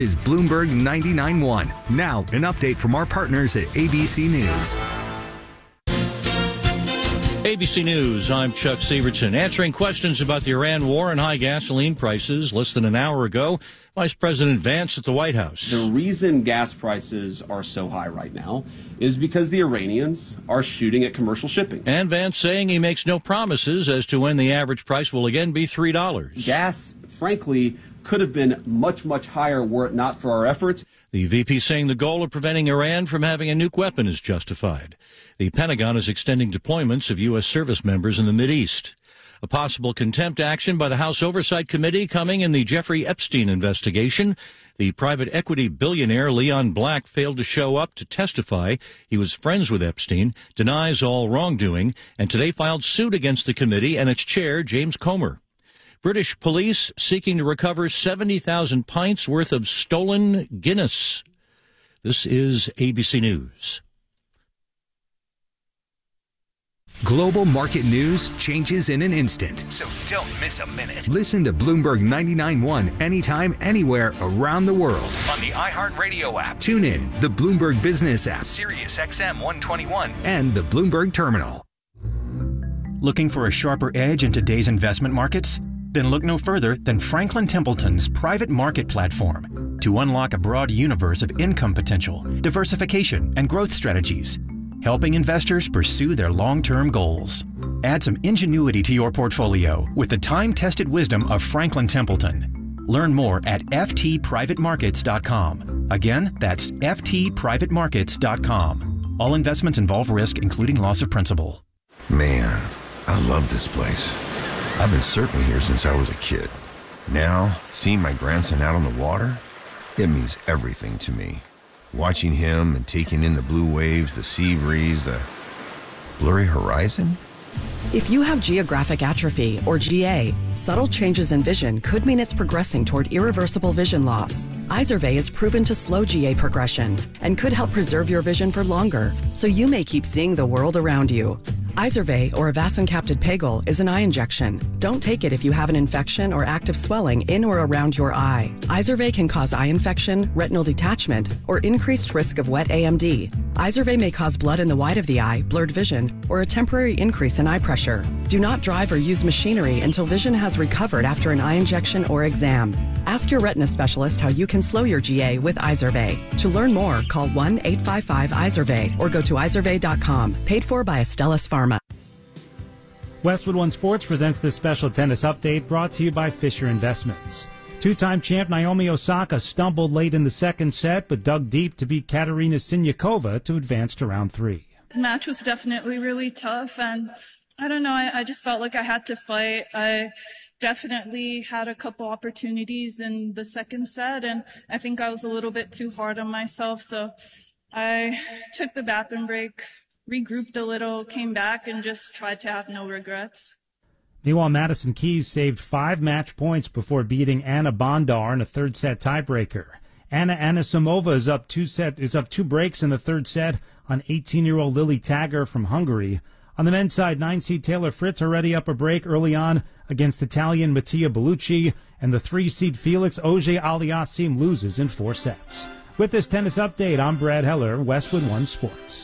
Is Bloomberg 99.1. Now, an update from our partners at ABC News. ABC News, I'm Chuck Severson. Answering questions about the Iran war and high gasoline prices less than an hour ago, Vice President Vance at the White House. The reason gas prices are so high right now is because the Iranians are shooting at commercial shipping. And Vance saying he makes no promises as to when the average price will again be $3. Gas, frankly, could have been much, much higher were it not for our efforts. The VP saying the goal of preventing Iran from having a nuke weapon is justified. The Pentagon is extending deployments of U.S. service members in the Mideast. A possible contempt action by the House Oversight Committee coming in the Jeffrey Epstein investigation. The private equity billionaire Leon Black failed to show up to testify. He was friends with Epstein, denies all wrongdoing, and today filed suit against the committee and its chair, James Comer. British police seeking to recover 70,000 pints worth of stolen Guinness. This is ABC News. Global market news changes in an instant, so don't miss a minute. Listen to Bloomberg 99.1 anytime, anywhere around the world on the iHeartRadio app. Tune in, the Bloomberg Business app, Sirius XM 121, and the Bloomberg Terminal. Looking for a sharper edge in today's investment markets? Then look no further than Franklin Templeton's private market platform to unlock a broad universe of income potential, diversification, and growth strategies, helping investors pursue their long-term goals. Add some ingenuity to your portfolio with the time-tested wisdom of Franklin Templeton. Learn more at ftprivatemarkets.com. Again, that's ftprivatemarkets.com. All investments involve risk, including loss of principal. Man, I love this place. I've been surfing here since I was a kid. Now, seeing my grandson out on the water, it means everything to me. Watching him and taking in the blue waves, the sea breeze, the blurry horizon. If you have geographic atrophy, or GA, subtle changes in vision could mean it's progressing toward irreversible vision loss. Izervay is proven to slow GA progression and could help preserve your vision for longer, so you may keep seeing the world around you. Izervay, or avacincaptad pegol, is an eye injection. Don't take it if you have an infection or active swelling in or around your eye. Izervay can cause eye infection, retinal detachment, or increased risk of wet AMD. Izervay may cause blood in the white of the eye, blurred vision, or a temporary increase in eye pressure. Do not drive or use machinery until vision has recovered after an eye injection or exam. Ask your retina specialist how you can slow your GA with Izervay. To learn more, call 1-855-IZERVAY or go to izervay.com. Paid for by Astellas Pharma. Westwood One Sports presents this special tennis update brought to you by Fisher Investments. Two-time champ Naomi Osaka stumbled late in the second set, but dug deep to beat Katerina Siniakova to advance to round 3. The match was definitely really tough, and I don't know, I just felt like I had to fight. I definitely had a couple opportunities in the second set, and I think I was a little bit too hard on myself, so I took the bathroom break, regrouped a little, came back, and just tried to have no regrets. Meanwhile, Madison Keys saved 5 match points before beating Anna Bondar in a third-set tiebreaker. Anna Anisimova is up 2 breaks in the third set on 18-year-old Lily Tagger from Hungary. On the men's side, 9-seed Taylor Fritz already up a break early on against Italian Mattia Bellucci, and the 3-seed Felix Auger-Aliassime loses in 4 sets. With this tennis update, I'm Brad Heller, Westwood One Sports.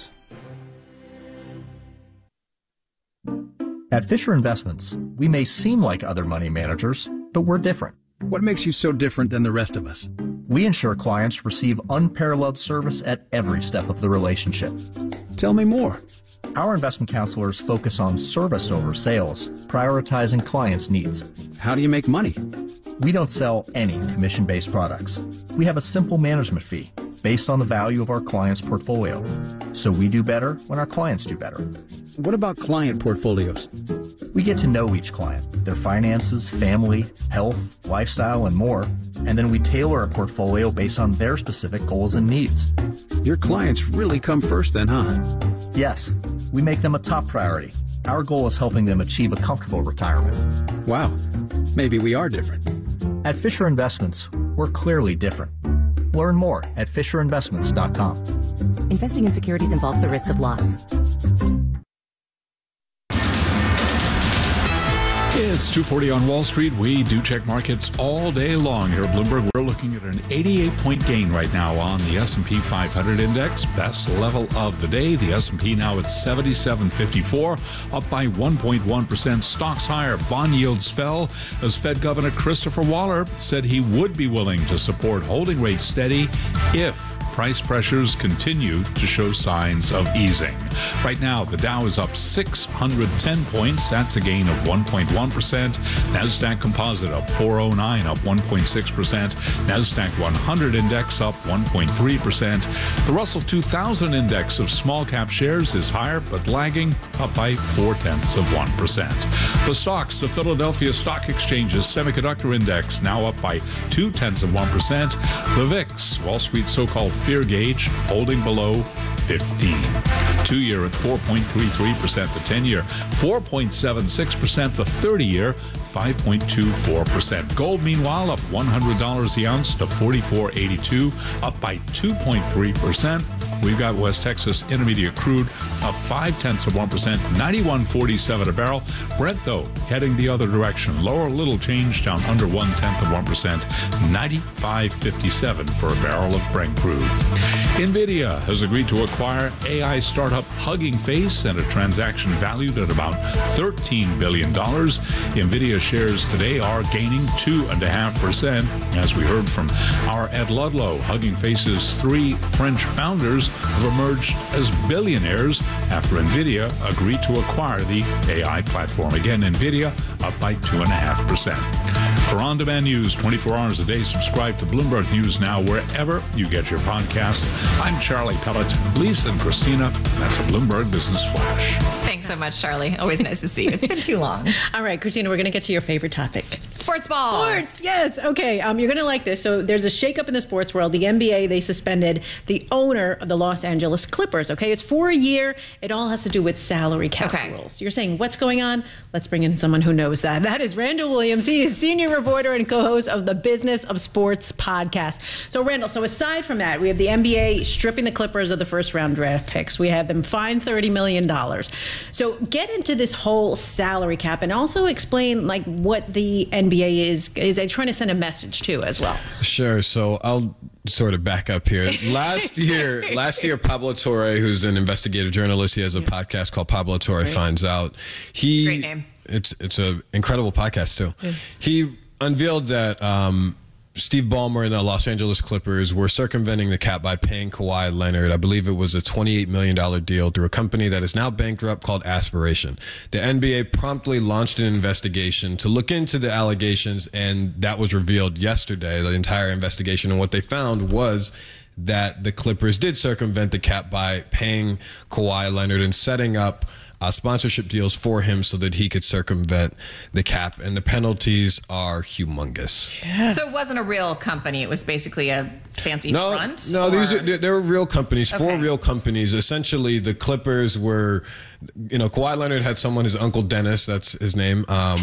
At Fisher Investments, we may seem like other money managers, but we're different. What makes you so different than the rest of us? We ensure clients receive unparalleled service at every step of the relationship. Tell me more. Our investment counselors focus on service over sales, prioritizing clients' needs. How do you make money? We don't sell any commission-based products. We have a simple management fee based on the value of our client's portfolio. So we do better when our clients do better. What about client portfolios? We get to know each client, their finances, family, health, lifestyle, and more, and then we tailor a portfolio based on their specific goals and needs. Your clients really come first then, huh? Yes, we make them a top priority. Our goal is helping them achieve a comfortable retirement. Wow, maybe we are different. At Fisher Investments, we're clearly different. Learn more at FisherInvestments.com. Investing in securities involves the risk of loss. Is It's 2:40 on Wall Street. We do check markets all day long here at Bloomberg. We're looking at an 88-point gain right now on the S&P 500 index. Best level of the day. The S&P now at 7754, up by 1.1%. Stocks higher. Bond yields fell as Fed Governor Christopher Waller said he would be willing to support holding rates steady if price pressures continue to show signs of easing. Right now, the Dow is up 610 points. That's a gain of 1.1%. NASDAQ Composite up 409, up 1.6%. NASDAQ 100 index up 1.3%. The Russell 2000 index of small cap shares is higher, but lagging, up by 0.4%. The SOX, the Philadelphia Stock Exchange's semiconductor index, now up by 0.2%. The VIX, Wall Street's so-called fear gauge, holding below 15. 2-year at 4.33%, the 10-year 4.76%, the 30-year 5.24%. Gold, meanwhile, up $100 the ounce to $44.82, up by 2.3%. We've got West Texas Intermediate crude up 0.5%, 91.47 a barrel. Brent, though, heading the other direction. Lower little change, down under 0.1%, 95.57 for a barrel of Brent crude. NVIDIA has agreed to acquire AI startup Hugging Face at a transaction valued at about $13 billion. NVIDIA shares today are gaining 2.5%. As we heard from our Ed Ludlow, Hugging Face's 3 French founders have emerged as billionaires after NVIDIA agreed to acquire the AI platform. Again, NVIDIA up by 2.5%. For on-demand news 24 hours a day, subscribe to Bloomberg News Now wherever you get your podcast. I'm Charlie Pellet. Lisa and Christina, that's a Bloomberg Business Flash. Thanks so much, Charlie. Always nice to see you. It's been too long. All right, Christina, we're going to get to your favorite topic. Sports ball. Sports, yes. Okay, you're going to like this. So there's a shakeup in the sports world. The NBA, they suspended the owner of the Los Angeles Clippers, okay? It's for a year. It all has to do with salary cap rules. You're saying, what's going on? Let's bring in someone who knows that. That is Randall Williams. He is senior reporter and co-host of the Business of Sports podcast. So, Randall, so aside from that, we have the NBA stripping the Clippers of the first-round draft picks. We have them fined $30 million. So get into this whole salary cap and also explain, like, what the NBA is trying to send a message to as well. Sure. So I'll sort of back up here. Last year, Pablo Torre, who's an investigative journalist, he has a podcast called Pablo Torre Finds Out. Great name. It's an incredible podcast too. Yeah. He unveiled that Steve Ballmer and the Los Angeles Clippers were circumventing the cap by paying Kawhi Leonard. I believe it was a $28 million deal through a company that is now bankrupt called Aspiration. The NBA promptly launched an investigation to look into the allegations, and that was revealed yesterday, the entire investigation. And what they found was that the Clippers did circumvent the cap by paying Kawhi Leonard and setting up sponsorship deals for him so that he could circumvent the cap, and the penalties are humongous. Yeah. So it wasn't a real company. It was basically a fancy front? No, they were real companies, 4 real companies. Essentially, the Clippers were, Kawhi Leonard had someone, his uncle Dennis, that's his name,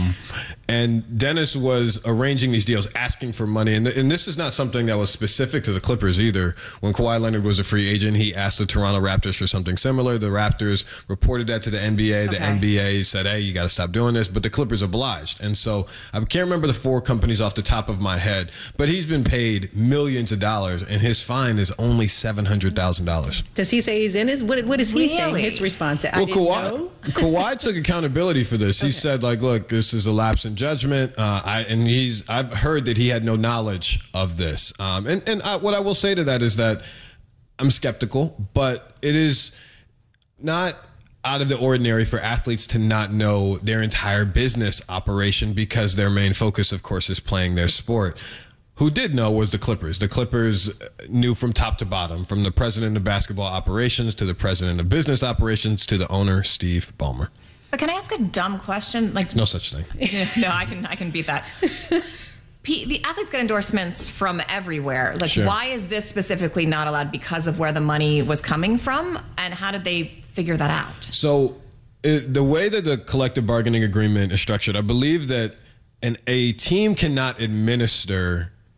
and Dennis was arranging these deals, asking for money, and this is not something that was specific to the Clippers either. When Kawhi Leonard was a free agent, he asked the Toronto Raptors for something similar. The Raptors reported that to the NBA. The NBA said, hey, you got to stop doing this, but the Clippers obliged. And so I can't remember the 4 companies off the top of my head, but he's been paid millions of dollars, and his fine is only $700,000. Does he say he's in his? What is he saying? His response? Well, Kawhi took accountability for this. He said, like, look, this is a lapse in judgment. I've heard that he had no knowledge of this. What I will say to that is that I'm skeptical, but it is not out of the ordinary for athletes to not know their entire business operation, because their main focus, of course, is playing their sport. Who did know was the Clippers. The Clippers knew from top to bottom, from the president of basketball operations to the president of business operations to the owner, Steve Ballmer. But can I ask a dumb question? Like, no such thing. No, I can beat that. The athletes get endorsements from everywhere. Like, Sure. Why is this specifically not allowed? Because of where the money was coming from? And how did they figure that out? So the way that the collective bargaining agreement is structured, I believe that a team cannot administer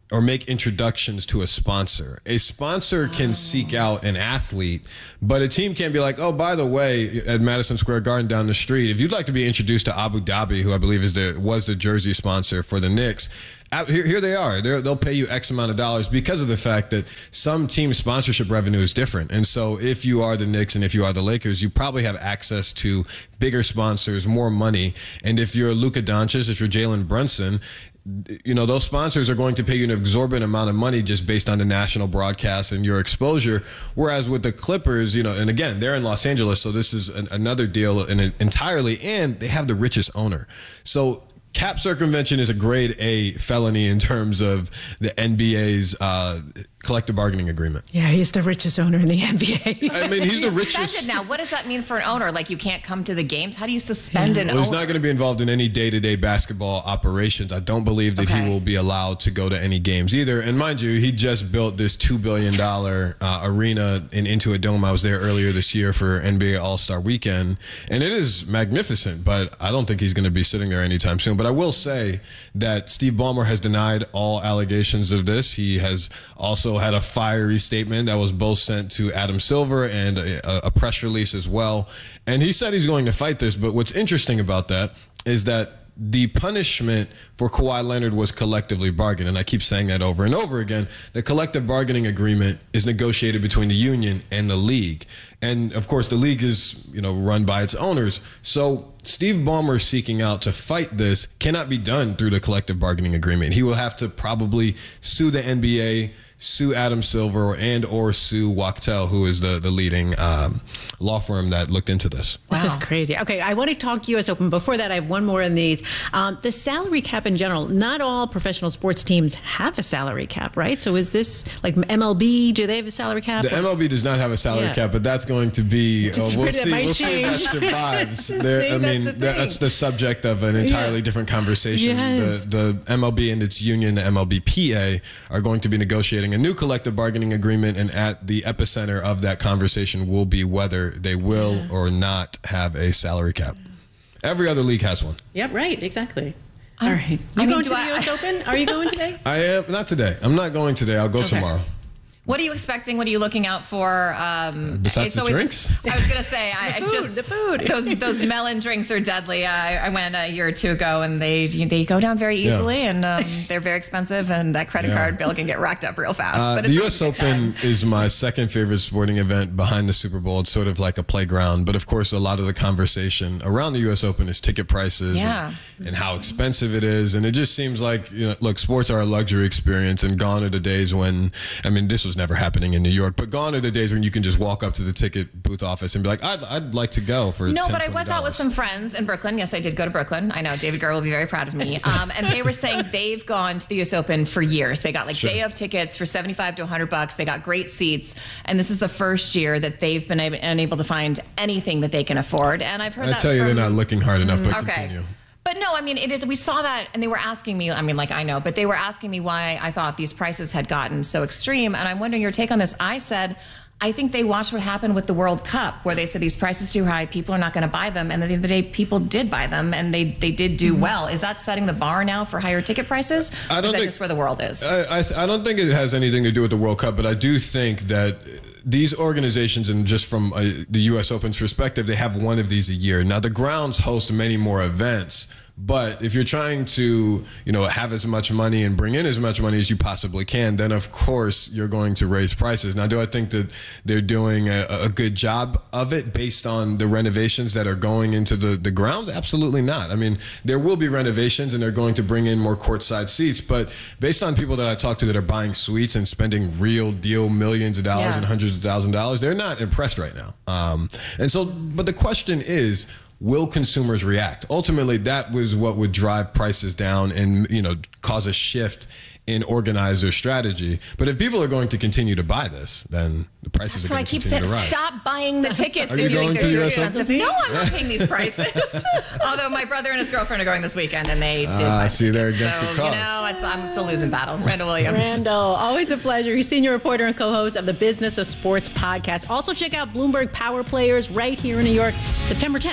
or make introductions to a sponsor. A sponsor can seek out an athlete, but a team can't be like, oh, by the way, at Madison Square Garden down the street, if you'd like to be introduced to Abu Dhabi, who I believe was the jersey sponsor for the Knicks, here they are. They'll pay you X amount of dollars because of the fact that some team sponsorship revenue is different. And so if you are the Knicks and if you are the Lakers, you probably have access to bigger sponsors, more money. And if you're Luka Doncic, if you're Jalen Brunson, those sponsors are going to pay you an exorbitant amount of money just based on the national broadcast and your exposure. Whereas with the Clippers, and again, they're in Los Angeles, so this is another deal entirely, and they have the richest owner. So cap circumvention is a grade A felony in terms of the NBA's collective bargaining agreement. Yeah, he's the richest owner in the NBA. I mean, he's the richest. Suspended now. What does that mean for an owner? Like, you can't come to the games? How do you suspend an owner? He's not going to be involved in any day-to-day basketball operations. I don't believe that he will be allowed to go to any games either. And mind you, he just built this $2 billion arena in Intuit Dome. I was there earlier this year for NBA All-Star Weekend, and it is magnificent, but I don't think he's going to be sitting there anytime soon. But I will say that Steve Ballmer has denied all allegations of this. He has also had a fiery statement that was both sent to Adam Silver and a press release as well. And he said he's going to fight this. But what's interesting about that is that the punishment for Kawhi Leonard was collectively bargained. And I keep saying that over and over again. The collective bargaining agreement is negotiated between the union and the league. And of course, the league is, run by its owners. So Steve Ballmer seeking out to fight this cannot be done through the collective bargaining agreement. He will have to probably sue the NBA, sue Adam Silver, or sue Wachtell, who is the leading law firm that looked into this. This is crazy. Okay, I want to talk U.S. Open. Before that, I have one more in these. The salary cap in general, not all professional sports teams have a salary cap, right? So is this like MLB? Do they have a salary cap? The MLB does not have a salary cap, but that's going to be, we'll see if that survives. That's the subject of an entirely different conversation. Yes. The MLB and its union, the MLBPA, are going to be negotiating a new collective bargaining agreement, and at the epicenter of that conversation will be whether they will or not have a salary cap. Every other league has one. Yep, right, exactly. All right. You going to the U.S. Open? Are you going today? I am. Not today. I'm not going today. I'll go tomorrow. What are you expecting? What are you looking out for? Besides the drinks? I was going to say, the food. Those melon drinks are deadly. I went a year or two ago, and they go down very easily, and they're very expensive, and that credit card bill can get racked up real fast. But the U.S. Open is my second favorite sporting event behind the Super Bowl. It's sort of like a playground. But of course, a lot of the conversation around the U.S. Open is ticket prices and how expensive it is. And it just seems like, look, sports are a luxury experience, and gone are the days when, this was never happening in New York, but gone are the days when you can just walk up to the ticket booth office and be like, I'd like to go for $10, but I was out with some friends in Brooklyn. Yes, I did go to Brooklyn. I know David Gurr will be very proud of me. And they were saying they've gone to the U.S. Open for years. They got day of tickets for $75 to $100. They got great seats, and this is the first year that they've been unable to find anything that they can afford. And I've heard I tell you, they're not looking hard enough, but continue. But no, it is. We saw that, and they were asking me. I know, but they were asking me why I thought these prices had gotten so extreme. And I'm wondering your take on this. I said, I think they watched what happened with the World Cup, where they said these prices too high, people are not going to buy them. And at the end of the day, people did buy them, and they did do well. Is that setting the bar now for higher ticket prices? Or is that just where the world is? I don't think it has anything to do with the World Cup, but I do think that these organizations, and just from the U.S. Open's perspective, they have one of these a year. Now, the grounds host many more events, but if you're trying to, have as much money and bring in as much money as you possibly can, then of course you're going to raise prices. Now, do I think that they're doing a good job of it based on the renovations that are going into the grounds? Absolutely not. There will be renovations, and they're going to bring in more courtside seats, but based on people that I talk to that are buying suites and spending real deal millions of dollars and hundreds of thousands of dollars, they're not impressed right now. But the question is, will consumers react? Ultimately, that was what would drive prices down and, cause a shift in organizer strategy. But if people are going to continue to buy this, then the prices are going to continue to rise. That's why I keep saying, stop buying the tickets if you think they're too expensive. No, I'm not paying these prices. Although my brother and his girlfriend are going this weekend, and they did buy see, they're against the cause. It's a losing battle. Randall Williams. Randall, always a pleasure. He's senior reporter and co-host of the Business of Sports podcast. Also check out Bloomberg Power Players right here in New York, September 10th.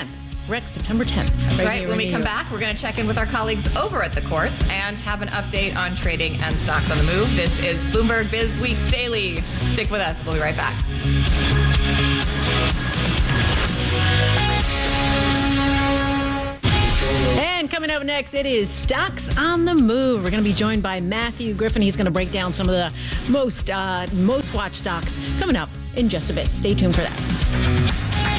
Correct, September 10th. That's right. When we come back, we're going to check in with our colleagues over at the courts and have an update on trading and stocks on the move. This is Bloomberg Biz Week Daily. Stick with us. We'll be right back. And coming up next, it is Stocks on the Move. We're going to be joined by Matthew Griffin. He's going to break down some of the most watched stocks coming up in just a bit. Stay tuned for that.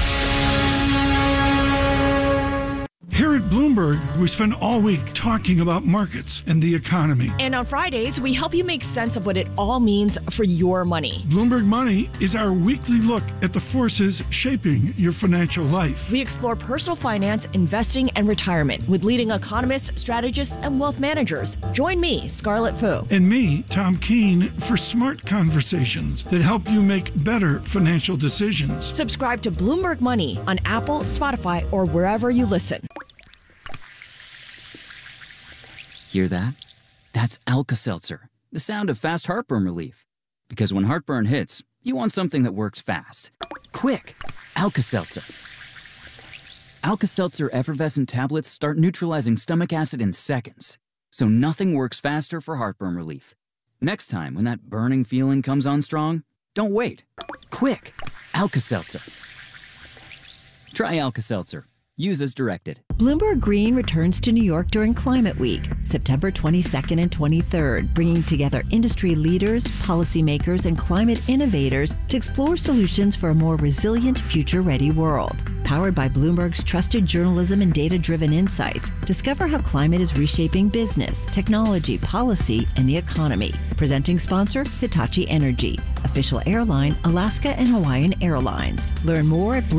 Here at Bloomberg, we spend all week talking about markets and the economy. And on Fridays, we help you make sense of what it all means for your money. Bloomberg Money is our weekly look at the forces shaping your financial life. We explore personal finance, investing, and retirement with leading economists, strategists, and wealth managers. Join me, Scarlett Fu. And me, Tom Keene, for smart conversations that help you make better financial decisions. Subscribe to Bloomberg Money on Apple, Spotify, or wherever you listen. Hear that? That's Alka-Seltzer, the sound of fast heartburn relief. Because when heartburn hits, you want something that works fast. Quick! Alka-Seltzer. Alka-Seltzer effervescent tablets start neutralizing stomach acid in seconds. So nothing works faster for heartburn relief. Next time when that burning feeling comes on strong, don't wait. Quick! Alka-Seltzer. Try Alka-Seltzer. Use as directed. Bloomberg Green returns to New York during Climate Week, September 22nd and 23rd, bringing together industry leaders, policymakers, and climate innovators to explore solutions for a more resilient, future-ready world. Powered by Bloomberg's trusted journalism and data-driven insights, discover how climate is reshaping business, technology, policy, and the economy. Presenting sponsor, Hitachi Energy. Official airline, Alaska and Hawaiian Airlines. Learn more at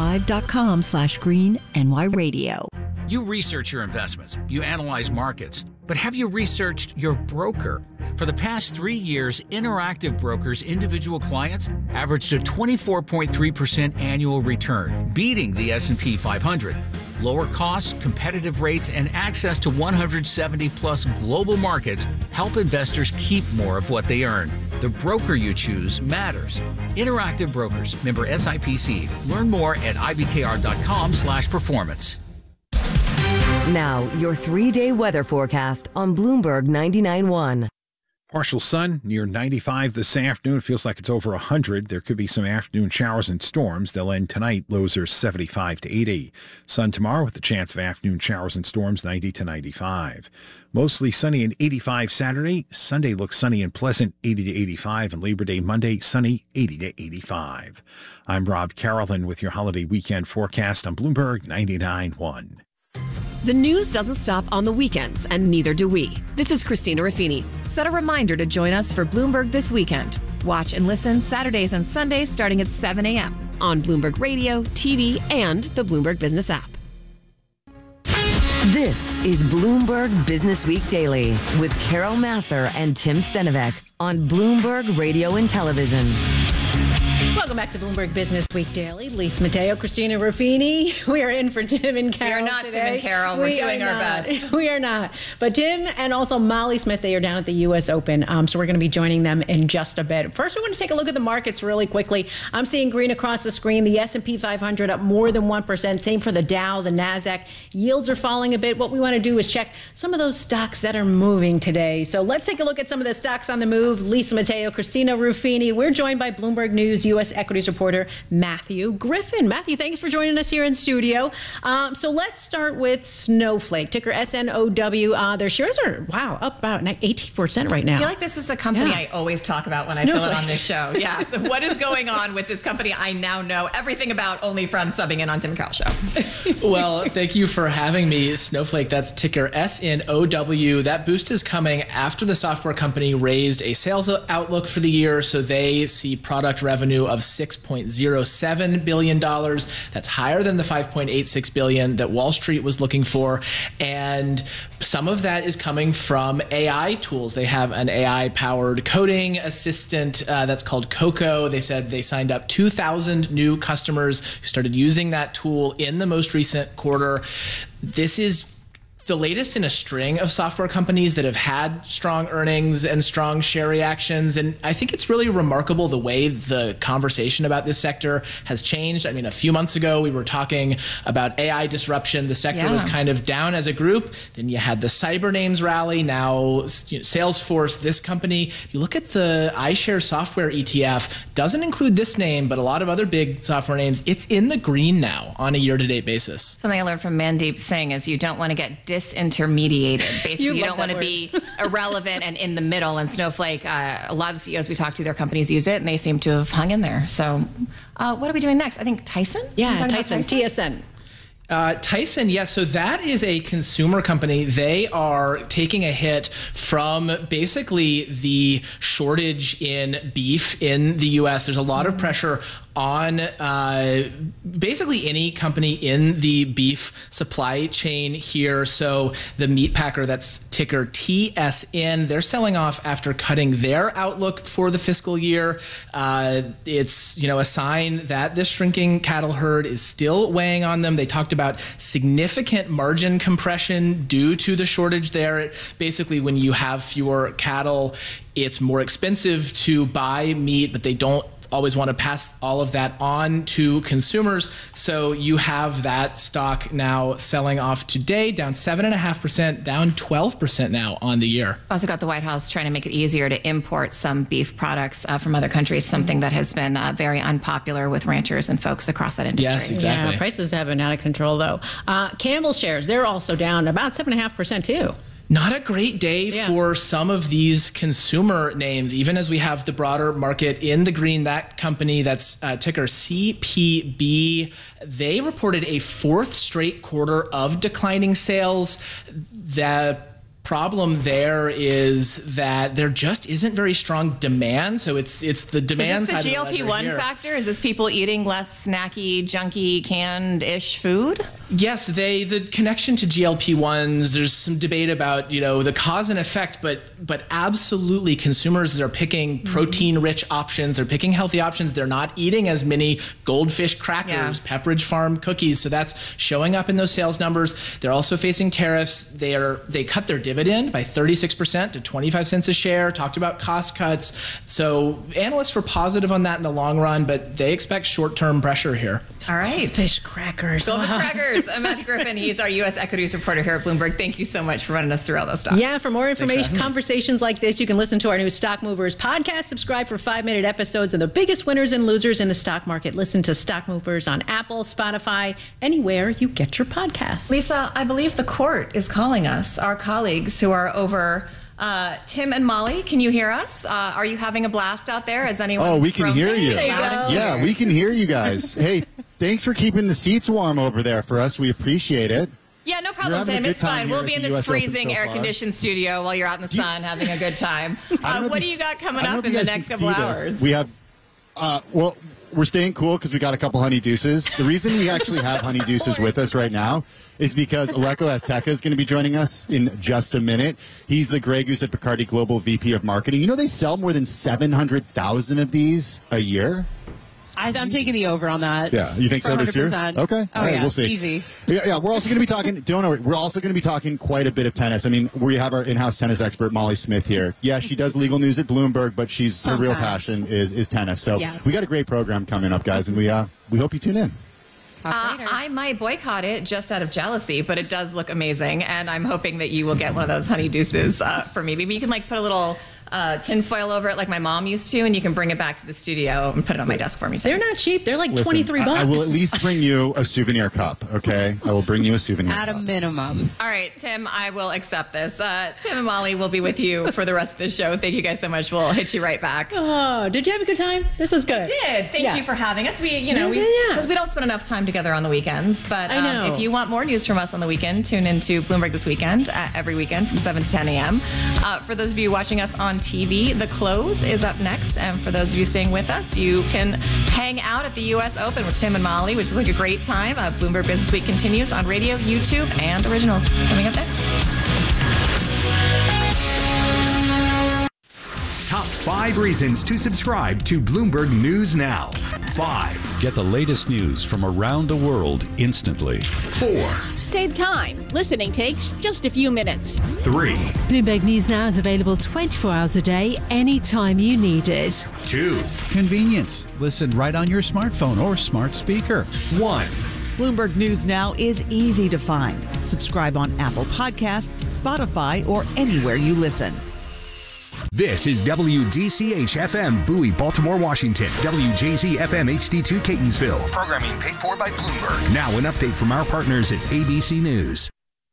BloombergLive.com/green-NY-radio. You research your investments, you analyze markets, but have you researched your broker? For the past 3 years, Interactive Brokers' individual clients averaged a 24.3% annual return, beating the S&P 500. Lower costs, competitive rates, and access to 170-plus global markets help investors keep more of what they earn. The broker you choose matters. Interactive Brokers, member SIPC. Learn more at ibkr.com/performance. Now, your 3-day weather forecast on Bloomberg 99.1. Partial sun near 95 this afternoon. Feels like it's over 100. There could be some afternoon showers and storms. They'll end tonight. Lows are 75 to 80. Sun tomorrow with a chance of afternoon showers and storms, 90 to 95. Mostly sunny and 85 Saturday. Sunday looks sunny and pleasant, 80 to 85. And Labor Day Monday, sunny, 80 to 85. I'm Rob Carolyn with your holiday weekend forecast on Bloomberg 99.1. The news doesn't stop on the weekends, and neither do we. This is Christina Raffini. Set a reminder to join us for Bloomberg This Weekend. Watch and listen Saturdays and Sundays starting at 7 a.m. on Bloomberg Radio, TV, and the Bloomberg Business app. This is Bloomberg Business Week Daily with Carol Massar and Tim Stenovec on Bloomberg Radio and Television. Welcome back to Bloomberg Business Week Daily. Lisa Mateo, Christina Ruffini. We are in for Tim and Carol. We are not today. Tim and Carol. We're doing our best. We are not. But Tim and also Molly Smith, they are down at the U.S. Open. So we're going to be joining them in just a bit. First, we want to take a look at the markets really quickly. I'm seeing green across the screen. The S&P 500 up more than 1%. Same for the Dow, the NASDAQ. Yields are falling a bit. What we want to do is check some of those stocks that are moving today. So let's take a look at some of the stocks on the move. Lisa Mateo, Christina Ruffini. We're joined by Bloomberg News U.S. equities reporter Matthew Griffin. Matthew, thanks for joining us here in studio. So let's start with Snowflake, ticker SNOW. Their shares are, up about 18% right now. I feel like this is a company I always talk about when Snowflake. I fill it on this show. Yeah. So what is going on with this company I now know everything about only from subbing in on Tim and Carol show? Well, thank you for having me. Snowflake, that's ticker SNOW. That boost is coming after the software company raised a sales outlook for the year. So they see product revenue of $6.07 billion. That's higher than the $5.86 billion that Wall Street was looking for. And some of that is coming from AI tools. They have an AI-powered coding assistant that's called Coco. They said they signed up 2,000 new customers who started using that tool in the most recent quarter. This is the latest in a string of software companies that have had strong earnings and strong share reactions. And I think it's really remarkable the way the conversation about this sector has changed. I mean, a few months ago, we were talking about AI disruption. The sector was kind of down as a group. Then you had the cyber names rally. Now, Salesforce, this company. You look at the iShares software ETF, doesn't include this name, but a lot of other big software names. It's in the green now on a year-to-date basis. Something I learned from Mandeep Singh is you don't want to get disintermediated. Basically, you don't want to be irrelevant and in the middle. And Snowflake, a lot of the CEOs we talk to, their companies use it, and they seem to have hung in there. So what are we doing next? I think Tyson? Yeah, Tyson, TSN. Tyson, yes. So that is a consumer company. They are taking a hit from basically the shortage in beef in the U.S. There's a lot of pressure on basically any company in the beef supply chain here. So the meat packer, that's ticker TSN, they're selling off after cutting their outlook for the fiscal year. It's a sign that this shrinking cattle herd is still weighing on them. They talked about significant margin compression due to the shortage there. Basically, when you have fewer cattle, it's more expensive to buy meat, but they don't always want to pass all of that on to consumers. So you have that stock now selling off today, down 7.5%, down 12% now on the year. Also got the White House trying to make it easier to import some beef products from other countries, something that has been very unpopular with ranchers and folks across that industry. Yes, exactly. Yeah, prices have been out of control, though. Campbell shares, they're also down about 7.5% too. Not a great day for some of these consumer names, even as we have the broader market in the green. That company, that's ticker CPB, they reported a fourth straight quarter of declining sales. The problem there is that there just isn't very strong demand. So it's the demand side. Is this the GLP-1 factor? Is this people eating less snacky, junky, canned-ish food? Yes, the connection to GLP-1s, there's some debate about, the cause and effect, but absolutely consumers are picking protein-rich options. They're picking healthy options. They're not eating as many Goldfish crackers, Pepperidge Farm cookies. So that's showing up in those sales numbers. They're also facing tariffs. They cut their dividend by 36% to 25 cents a share, talked about cost cuts. So analysts were positive on that in the long run, but they expect short-term pressure here. All right. Goldfish crackers. Goldfish crackers. I'm Matthew Griffin. He's our U.S. equities reporter here at Bloomberg. Thank you so much for running us through all those stocks. Yeah, for more information, conversations like this, you can listen to our new Stock Movers podcast. Subscribe for 5-minute episodes of the biggest winners and losers in the stock market. Listen to Stock Movers on Apple, Spotify, anywhere you get your podcasts. Lisa, I believe the court is calling us, our colleagues who are over... Tim and Molly, can you hear us? Are you having a blast out there? Is anyone? Oh, we can hear you. Yeah, we can hear you guys. Hey, thanks for keeping the seats warm over there for us. We appreciate it. Yeah, no problem, Tim. It's fine. We'll be in this freezing air-conditioned studio while you're out in the sun having a good time. What do you got coming up in the next couple hours? We have, we're staying cool because we got a couple honey deuces. The reason we actually have honey deuces with us right now is because Aleko Azteca is going to be joining us in just a minute. He's the Grey Goose at Bacardi Global VP of Marketing. You know they sell more than 700,000 of these a year? I'm taking the over on that. Yeah, you think so this year? Okay. Oh, all right, yeah, we'll see. Easy. Yeah, we're also going to be talking, don't worry, we're also going to be talking quite a bit of tennis. I mean, we have our in-house tennis expert, Molly Smith, here. Yeah, she does legal news at Bloomberg, but her real passion is tennis. So we got a great program coming up, guys, and we hope you tune in. I might boycott it just out of jealousy, but it does look amazing, and I'm hoping that you will get one of those honey deuces for me. Maybe you can put a little tinfoil over it like my mom used to, and you can bring it back to the studio and put it on my desk for me. They're not cheap. They're like $23. I will at least bring you a souvenir cup, okay? I will bring you a souvenir cup. At a minimum. All right, Tim, I will accept this. Tim and Molly will be with you for the rest of the show. Thank you guys so much. We'll hit you right back. Oh, did you have a good time? This was good. I did. Thank you for having us. Because we don't spend enough time together on the weekends, but if you want more news from us on the weekend, tune into Bloomberg This Weekend every weekend from 7 to 10 a.m. For those of you watching us on TV, the close is up next. And for those of you staying with us, you can hang out at the U.S. Open with Tim and Molly, which is like a great time. Bloomberg Business Week continues on radio, YouTube, and Originals. Coming up next. Top 5 reasons to subscribe to Bloomberg News Now. 5. Get the latest news from around the world instantly. 4. Save time. Listening takes just a few minutes. 3. Bloomberg News Now is available 24 hours a day, anytime you need it. 2. Convenience. Listen right on your smartphone or smart speaker. 1. Bloomberg News Now is easy to find. Subscribe on Apple Podcasts, Spotify, or anywhere you listen. This is WDCH-FM, Bowie, Baltimore, Washington. WJZ-FM HD2, Catonsville. Programming paid for by Bloomberg. Now an update from our partners at ABC News.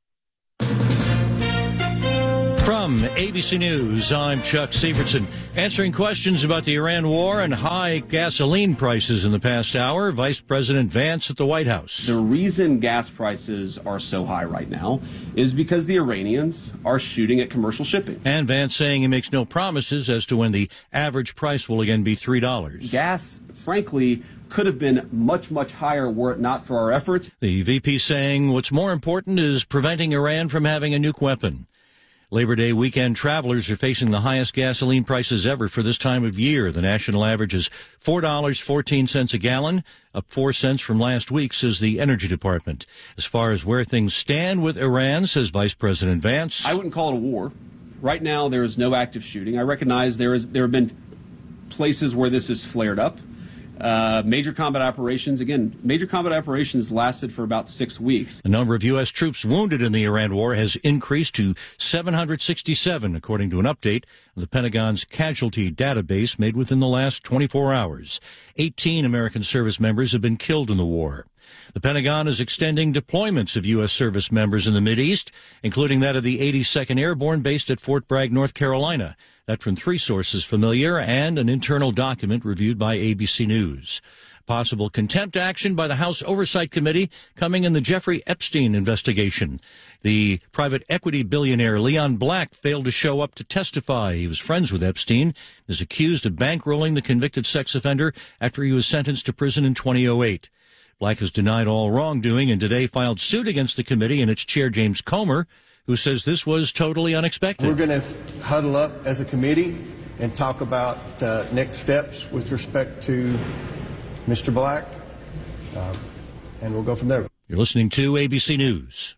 From ABC News, I'm Chuck Sievertson. Answering questions about the Iran war and high gasoline prices in the past hour, Vice President Vance at the White House. The reason gas prices are so high right now is because the Iranians are shooting at commercial shipping. And Vance saying he makes no promises as to when the average price will again be $3. Gas, frankly, could have been much, much higher were it not for our efforts. The VP saying what's more important is preventing Iran from having a nuke weapon. Labor Day weekend travelers are facing the highest gasoline prices ever for this time of year. The national average is $4.14 a gallon, up 4 cents from last week, says the Energy Department. As far as where things stand with Iran, says Vice President Vance, I wouldn't call it a war. Right now, there is no active shooting. I recognize there have been places where this has flared up. Major combat operations lasted for about 6 weeks. The number of U.S. troops wounded in the Iran war has increased to 767, according to an update of the Pentagon's casualty database made within the last 24 hours. 18 American service members have been killed in the war. The Pentagon is extending deployments of U.S. service members in the Mideast, including that of the 82nd Airborne based at Fort Bragg, North Carolina. That from 3 sources familiar and an internal document reviewed by ABC News. Possible contempt action by the House Oversight Committee coming in the Jeffrey Epstein investigation. The private equity billionaire Leon Black failed to show up to testify. He was friends with Epstein, is accused of bankrolling the convicted sex offender after he was sentenced to prison in 2008. Black has denied all wrongdoing and today filed suit against the committee and its chair, James Comer, who says this was totally unexpected. We're going to huddle up as a committee and talk about next steps with respect to Mr. Black, and we'll go from there. You're listening to ABC News.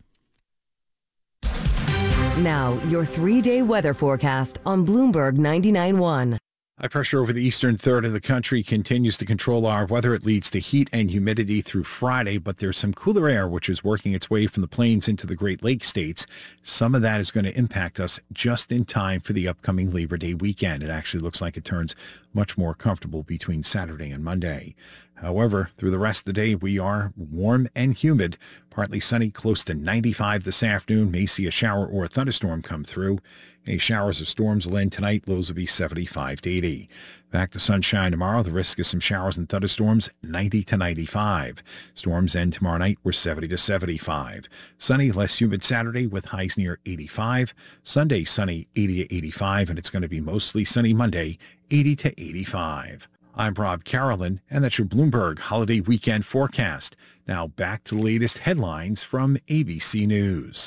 Now, your 3-day weather forecast on Bloomberg 99.1. High pressure over the eastern third of the country continues to control our weather. It leads to heat and humidity through Friday, but there's some cooler air which is working its way from the plains into the Great Lakes states. Some of that is going to impact us just in time for the upcoming Labor Day weekend. It actually looks like it turns much more comfortable between Saturday and Monday. However, through the rest of the day, we are warm and humid. Partly sunny, close to 95 this afternoon. May see a shower or a thunderstorm come through. Any showers or storms will end tonight. Lows will be 75 to 80. Back to sunshine tomorrow. The risk of some showers and thunderstorms, 90 to 95. Storms end tomorrow night. We're 70 to 75. Sunny, less humid Saturday with highs near 85. Sunday, sunny, 80 to 85. And it's going to be mostly sunny Monday, 80 to 85. I'm Rob Carolyn, and that's your Bloomberg Holiday Weekend forecast. Now back to the latest headlines from ABC News.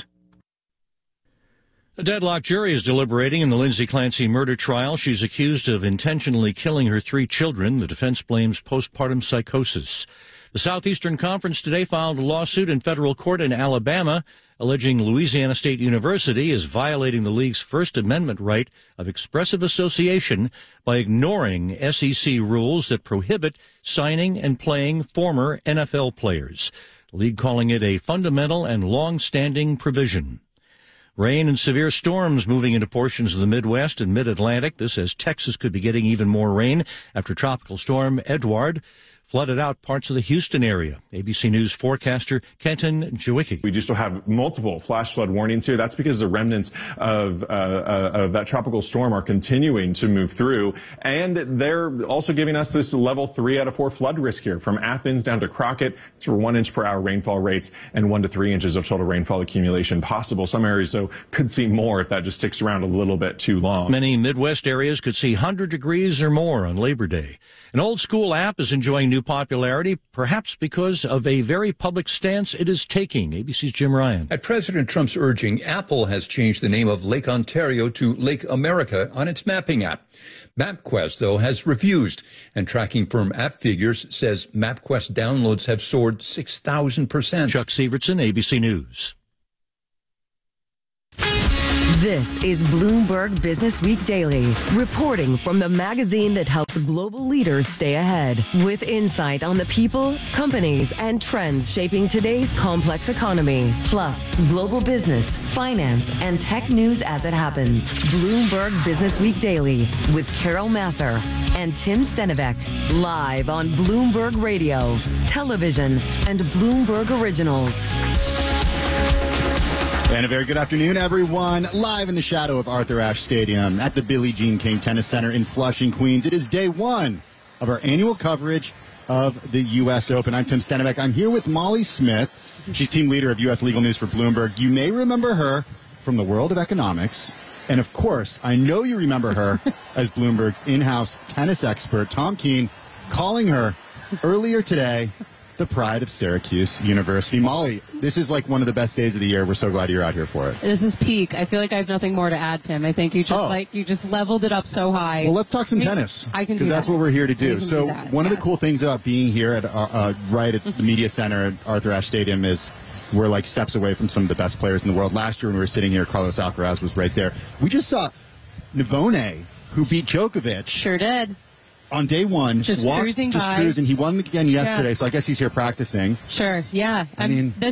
A deadlocked jury is deliberating in the Lindsay Clancy murder trial. She's accused of intentionally killing her 3 children. The defense blames postpartum psychosis. The Southeastern Conference today filed a lawsuit in federal court in Alabama alleging Louisiana State University is violating the league's First Amendment right of expressive association by ignoring SEC rules that prohibit signing and playing former NFL players. The league calling it a fundamental and long-standing provision. Rain and severe storms moving into portions of the Midwest and Mid-Atlantic. This as Texas could be getting even more rain after Tropical Storm Edward flooded out parts of the Houston area. ABC News forecaster Kenton Jawicki. We do still have multiple flash flood warnings here. That's because the remnants of that tropical storm are continuing to move through. And they're also giving us this level 3 out of 4 flood risk here from Athens down to Crockett. It's for 1 inch per hour rainfall rates and 1 to 3 inches of total rainfall accumulation possible. Some areas, though, could see more if that just sticks around a little bit too long. Many Midwest areas could see 100 degrees or more on Labor Day. An old school app is enjoying new popularity, perhaps because of a very public stance it is taking. ABC's Jim Ryan. At President Trump's urging, Apple has changed the name of Lake Ontario to Lake America on its mapping app. MapQuest, though, has refused, and tracking firm AppFigures says MapQuest downloads have soared 6,000%. Chuck Sievertson, ABC News. This is Bloomberg Business Week Daily, reporting from the magazine that helps global leaders stay ahead, with insight on the people, companies, and trends shaping today's complex economy, plus global business, finance, and tech news as it happens. Bloomberg Business Week Daily with Carol Masser and Tim Stenivek, live on Bloomberg Radio, television, and Bloomberg Originals. And a very good afternoon, everyone. Live in the shadow of Arthur Ashe Stadium at the Billie Jean King Tennis Center in Flushing, Queens. It is day one of our annual coverage of the U.S. Open. I'm Tim Stenivek. I'm here with Molly Smith. She's team leader of U.S. Legal News for Bloomberg. You may remember her from the world of economics. And, of course, I know you remember her as Bloomberg's in-house tennis expert, Tom Keene, calling her earlier today the pride of Syracuse University. Molly, this is like one of the best days of the year. We're so glad you're out here for it. This is peak. I feel like I have nothing more to add, Tim. I think you just leveled it up so high. Well, let's talk some tennis. I can do that. Because that's what we're here to do. So one of the cool things about being here at right at the media center at Arthur Ashe Stadium is we're like steps away from some of the best players in the world. Last year when we were sitting here, Carlos Alcaraz was right there. We just saw Navone, who beat Djokovic. Sure did. On day one, cruising. He won again yesterday, so I guess he's here practicing. Sure, yeah. I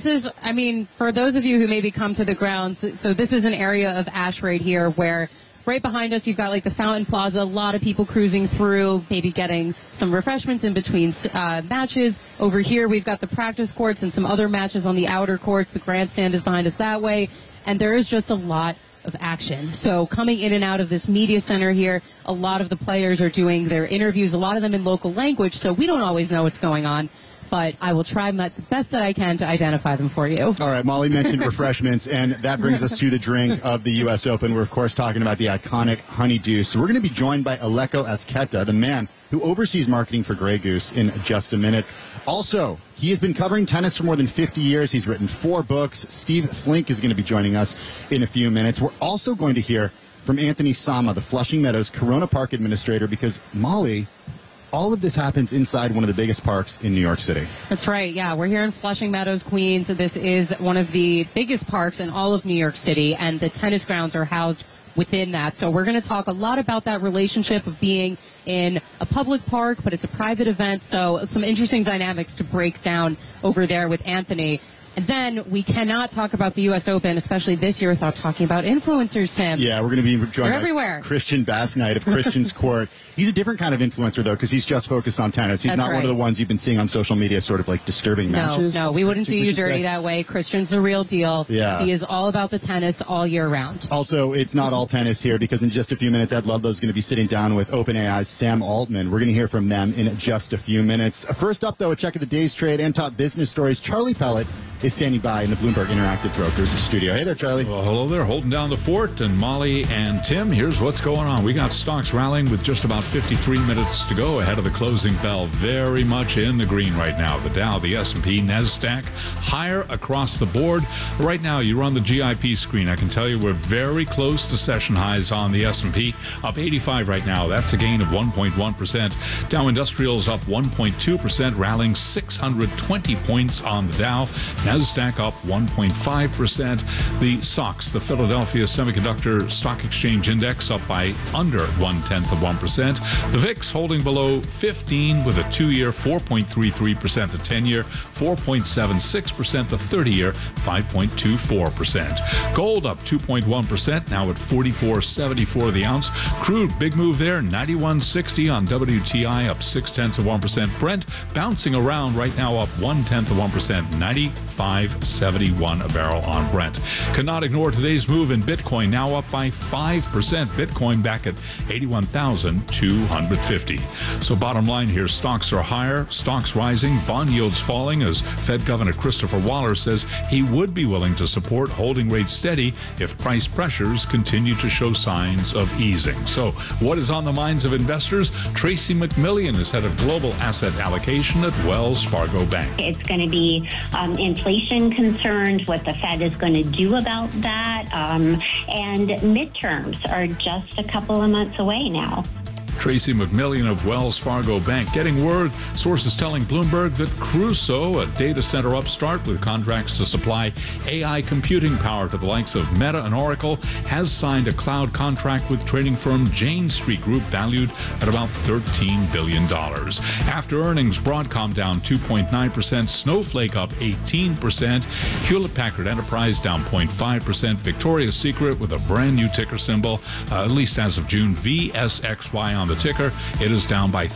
mean, for those of you who maybe come to the grounds, so this is an area of Ashe right here where right behind us you've got like the Fountain Plaza, a lot of people cruising through, maybe getting some refreshments in between matches. Over here we've got the practice courts and some other matches on the outer courts. The grandstand is behind us that way, and there is just a lot of action. So coming in and out of this media center here, a lot of the players are doing their interviews, a lot of them in local language, so we don't always know what's going on, but I will try the best that I can to identify them for you. All right, Molly mentioned refreshments, and that brings us to the drink of the U.S. Open. We're, of course, talking about the iconic Honey Deuce. So we're going to be joined by Aleko Ezqueta, the man who oversees marketing for Grey Goose, in just a minute. Also, he has been covering tennis for more than 50 years. He's written 4 books. Steve Flink is going to be joining us in a few minutes. We're also going to hear from Anthony Sama, the Flushing Meadows Corona Park administrator, because, Molly, all of this happens inside one of the biggest parks in New York City. That's right, yeah. We're here in Flushing Meadows, Queens. This is one of the biggest parks in all of New York City, and the tennis grounds are housed within that. So we're going to talk a lot about that relationship of being in a public park, but it's a private event. So some interesting dynamics to break down over there with Anthony. And then we cannot talk about the U.S. Open, especially this year, without talking about influencers, Tim. Yeah, we're going to be joined by everywhere. Christian Bass-Knight of Christian's Court. He's a different kind of influencer, though, because he's just focused on tennis. He's not one of the ones you've been seeing on social media sort of like disturbing matches. No, we wouldn't do you dirty that way. Christian's the real deal. Yeah. He is all about the tennis all year round. Also, it's not all tennis here, because in just a few minutes, Ed Ludlow's going to be sitting down with OpenAI's Sam Altman. We're going to hear from them in just a few minutes. First up, though, a check of the day's trade and top business stories. Charlie Pellet is standing by in the Bloomberg Interactive Brokers studio. Hey there, Charlie. Well, hello there. Holding down the fort. And Molly and Tim, here's what's going on. We got stocks rallying with just about 53 minutes to go ahead of the closing bell. Very much in the green right now. The Dow, the S&P, NASDAQ, higher across the board. Right now, you're on the GIP screen. I can tell you we're very close to session highs on the S&P. Up 85 right now. That's a gain of 1.1%. Dow Industrials up 1.2%, rallying 620 points on the Dow. NASDAQ up 1.5%. The SOX, the Philadelphia Semiconductor Stock Exchange Index, up by under 0.1%. The VIX holding below 15 with a 2-year 4.33%, the 10-year 4.76%, the 30-year 5.24%. Gold up 2.1%, now at $44.74 the ounce. Crude, big move there, 91.60 on WTI, up 0.6%. Brent bouncing around right now, up 0.1%, 95.71 a barrel on Brent. Cannot ignore today's move in Bitcoin, now up by 5%. Bitcoin back at 81,250. So bottom line here, stocks are higher, stocks rising, bond yields falling, as Fed Governor Christopher Waller says he would be willing to support holding rates steady if price pressures continue to show signs of easing. So what is on the minds of investors? Tracy McMillian is head of global asset allocation at Wells Fargo Bank. It's going to be inflation concerns, what the Fed is going to do about that, and midterms are just a couple of months away now. Tracy McMillian of Wells Fargo Bank getting word. Sources telling Bloomberg that Crusoe, a data center upstart with contracts to supply AI computing power to the likes of Meta and Oracle, has signed a cloud contract with trading firm Jane Street Group valued at about $13 billion. After earnings, Broadcom down 2.9%, Snowflake up 18%, Hewlett-Packard Enterprise down 0.5%, Victoria's Secret with a brand new ticker symbol, at least as of June, VSXY on the ticker. It is down by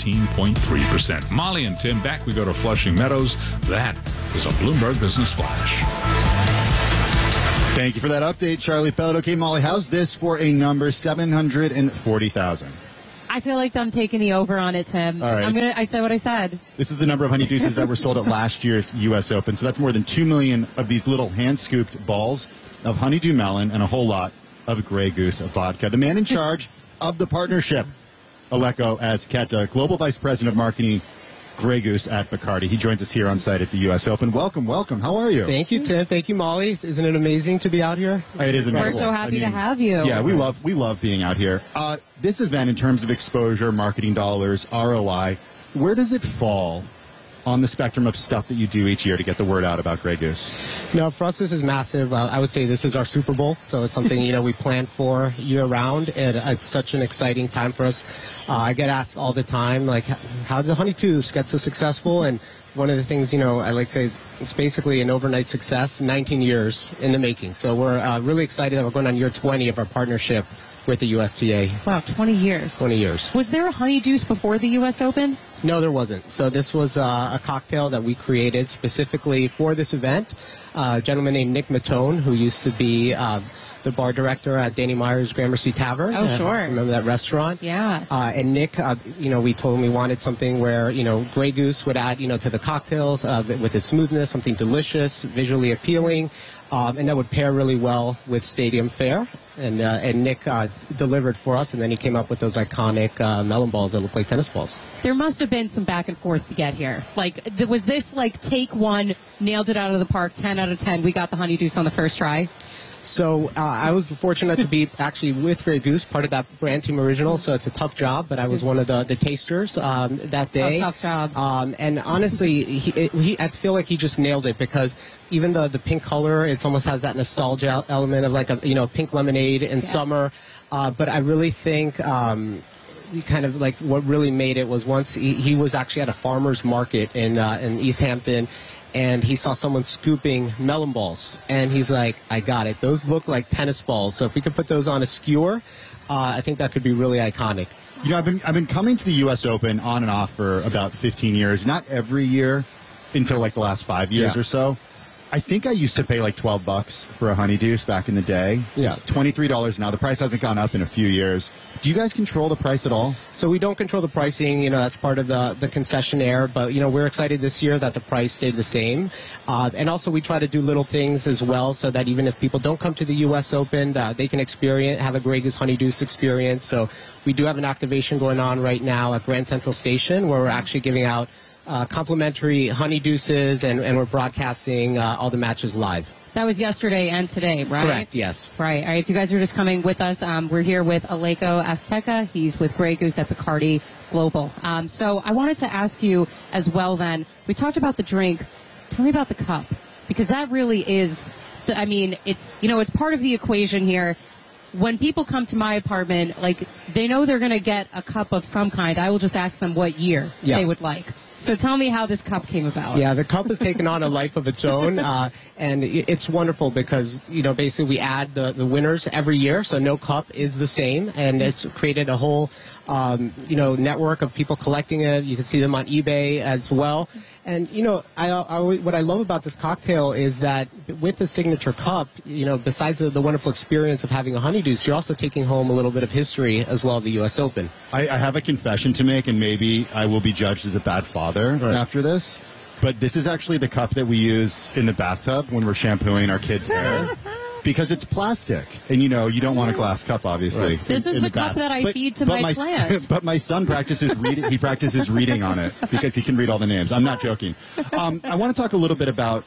13.3%. Molly and Tim, back we go to Flushing Meadows. That is a Bloomberg Business Flash. Thank you for that update, Charlie Pellet. Okay, Molly, how's this for a number? 740,000. I feel like I'm taking the over on it, Tim. All right. I said what I said. This is the number of honeydeuces that were sold at last year's U.S. Open. So that's more than 2 million of these little hand-scooped balls of honeydew melon and a whole lot of Grey Goose vodka. The man in charge of the partnership, Aleko Azqueta, Global Vice President of Marketing, Grey Goose at Bacardi. He joins us here on site at the U.S. Open. Welcome, welcome. How are you? Thank you, Tim. Thank you, Molly. Isn't it amazing to be out here? It is amazing. We're so happy to have you. Yeah, we love being out here. This event, in terms of exposure, marketing dollars, ROI, where does it fall on the spectrum of stuff that you do each year to get the word out about Grey Goose? No, for us, this is massive. I would say this is our Super Bowl, so it's something, we plan for year-round, and it's such an exciting time for us. I get asked all the time, like, how does the honeydews get so successful? And one of the things, I like to say is it's basically an overnight success, 19 years in the making. So we're really excited that we're going on year 20 of our partnership with the USTA. Wow, 20 years. 20 years. Was there a honeydews before the U.S. Open? No, there wasn't. So this was a cocktail that we created specifically for this event. A gentleman named Nick Matone, who used to be the bar director at Danny Meyer's Gramercy Tavern. Oh, sure. Remember that restaurant? Yeah. And Nick, we told him we wanted something where, Grey Goose would add, to the cocktails with its smoothness, something delicious, visually appealing, and that would pair really well with stadium fare. And Nick delivered for us, and then he came up with those iconic melon balls that look like tennis balls. There must have been some back and forth to get here. Like, was this like take one, nailed it out of the park, 10 out of 10, we got the honeydews on the first try? So I was fortunate to be actually with Grey Goose, part of that brand team original. So it's a tough job, but I was one of the tasters that day. Tough job. And honestly, I feel like he just nailed it, because even the pink color, it almost has that nostalgia element of like a pink lemonade in summer. But I really think kind of like what really made it was once he was actually at a farmer's market in East Hampton, and he saw someone scooping melon balls, and he's like, I got it. Those look like tennis balls. So if we could put those on a skewer, I think that could be really iconic. I've been coming to the U.S. Open on and off for about 15 years. Not every year until like the last 5 years or so. I think I used to pay like $12 for a honeydeuce back in the day. Yeah. It's $23 now. The price hasn't gone up in a few years. Do you guys control the price at all? So we don't control the pricing. That's part of the concessionaire. But, we're excited this year that the price stayed the same. And also we try to do little things as well so that even if people don't come to the U.S. Open, they can have a Grey Goose honeydeuce experience. So we do have an activation going on right now at Grand Central Station, where we're actually giving out complimentary honeydeuces, and we're broadcasting all the matches live. That was yesterday and today, right? Correct, yes. Right. All right. If you guys are just coming with us, we're here with Aleko Azqueta. He's with Grey Goose at Bacardi Global. So I wanted to ask you as well then, we talked about the drink. Tell me about the cup, because that really is, it's part of the equation here. When people come to my apartment, like, they know they're going to get a cup of some kind. I will just ask them what year they would like. So tell me how this cup came about. Yeah, the cup has taken on a life of its own, and it's wonderful because, basically we add the winners every year, so no cup is the same, and it's created a whole, network of people collecting it. You can see them on eBay as well. And, what I love about this cocktail is that with the signature cup, besides the wonderful experience of having a honeydeuce, you're also taking home a little bit of history as well of the U.S. Open. I have a confession to make, and maybe I will be judged as a bad father after this, but this is actually the cup that we use in the bathtub when we're shampooing our kids' hair. Because it's plastic, and you don't want a glass cup, obviously. Right. This is the cup that I feed to my plant. But my son practices reading. He practices reading on it because he can read all the names. I'm not joking. I want to talk a little bit about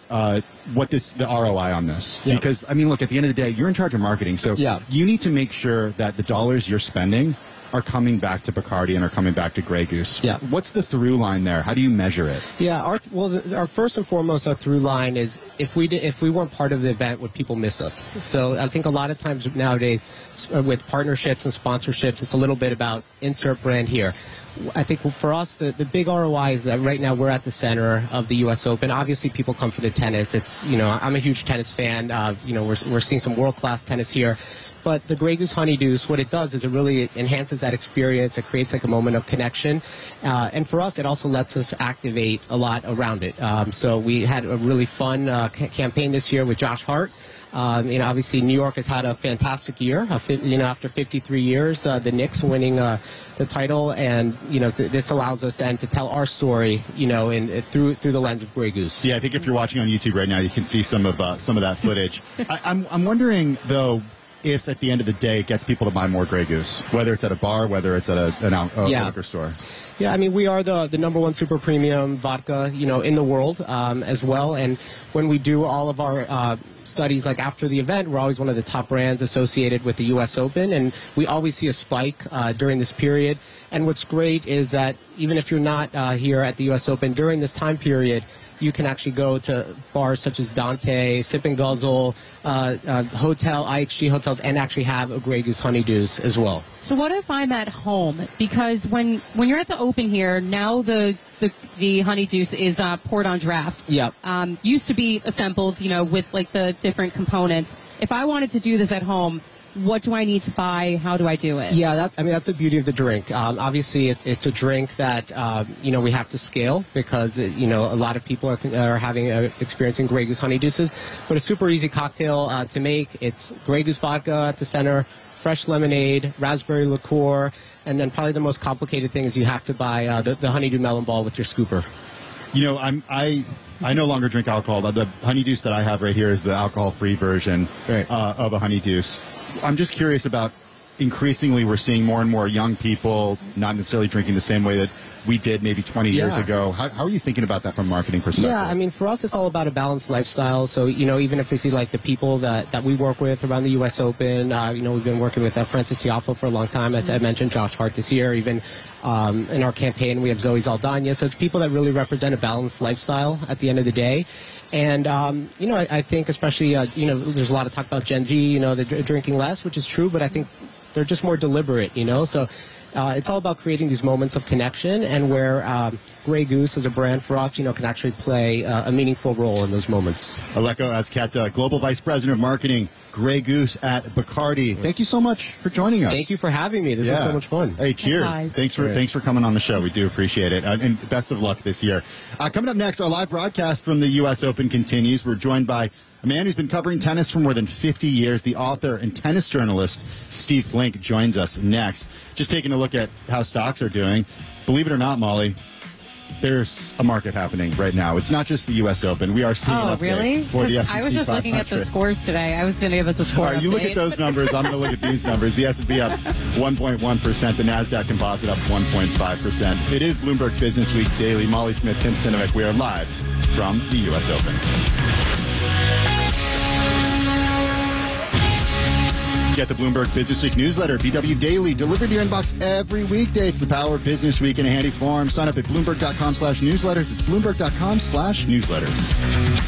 the ROI on this, because look, at the end of the day, you're in charge of marketing, so you need to make sure that the dollars you're spending are coming back to Bacardi and are coming back to Grey Goose. Yeah. What's the through line there? How do you measure it? Yeah, our first and foremost, our through line is if we weren't part of the event, would people miss us? So I think a lot of times nowadays with partnerships and sponsorships, it's a little bit about insert brand here. I think for us, the big ROI is that right now we're at the center of the U.S. Open. Obviously, people come for the tennis. It's, I'm a huge tennis fan. We're seeing some world-class tennis here. But the Grey Goose Honey Deuce, what it does is it really enhances that experience. It creates like a moment of connection. And for us, it also lets us activate a lot around it. So we had a really fun campaign this year with Josh Hart. Obviously, New York has had a fantastic year. After 53 years, the Knicks winning the title, and this allows us then to tell our story, through the lens of Grey Goose. Yeah, I think if you're watching on YouTube right now, you can see some of that footage. I'm wondering though, if at the end of the day it gets people to buy more Grey Goose, whether it's at a bar, whether it's at a liquor store. Yeah, I mean, we are the number one super premium vodka, in the world as well. And when we do all of our studies, like after the event, we're always one of the top brands associated with the U.S. Open. And we always see a spike during this period. And what's great is that even if you're not here at the U.S. Open during this time period, you can actually go to bars such as Dante, Sip and Guzzle, Hotel, IHG hotels, and actually have a Grey Goose Honey Deuce as well. So what if I'm at home? Because when you're at the Open here, now the Honey Deuce is poured on draft. Yep. Used to be assembled, with like the different components. If I wanted to do this at home, what do I need to buy? How do I do it? Yeah, that's the beauty of the drink. Obviously, it's a drink that we have to scale because a lot of people are experiencing Grey Goose Honey Deuces, but a super easy cocktail to make. It's Grey Goose vodka at the center, fresh lemonade, raspberry liqueur, and then probably the most complicated thing is you have to buy the Honeydew Melon Ball with your scooper. I no longer drink alcohol. The Honey Deuce that I have right here is the alcohol-free version of a Honey Deuce. I'm just curious about, increasingly we're seeing more and more young people not necessarily drinking the same way that we did maybe 20 years ago. How are you thinking about that from a marketing perspective? Yeah, I mean, for us, it's all about a balanced lifestyle. So, even if we see like the people that we work with around the U.S. Open, we've been working with Francis Tiafoe for a long time. As I mentioned, Josh Hart this year. Even in our campaign, we have Zoe Saldana. So it's people that really represent a balanced lifestyle at the end of the day. And, I think especially, there's a lot of talk about Gen Z, they're drinking less, which is true, but I think they're just more deliberate, So it's all about creating these moments of connection, and where Grey Goose as a brand for us, can actually play a meaningful role in those moments. Aleko Azqueta, Global Vice President of Marketing, Grey Goose at Bacardi. Thank you so much for joining us. Thank you for having me. This was so much fun. Hey, cheers. Thanks for coming on the show. We do appreciate it. And best of luck this year. Coming up next, our live broadcast from the U.S. Open continues. We're joined by a man who's been covering tennis for more than 50 years. The author and tennis journalist Steve Flink joins us next. Just taking a look at how stocks are doing. Believe it or not, Molly, there's a market happening right now. It's not just the U.S. Open. We are seeing an update for the S&P 500. I was just looking at the scores today. I was going to give us a score update. You look at those numbers. I'm going to look at these numbers. The S&P up 1.1%. The NASDAQ Composite up 1.5%. It is Bloomberg Business Week Daily. Molly Smith, Tim Stinovic. We are live from the U.S. Open. Get the Bloomberg Business Week newsletter, BW Daily, delivered to your inbox every weekday. It's the power of Business Week in a handy form. Sign up at Bloomberg.com/newsletters. It's Bloomberg.com/newsletters.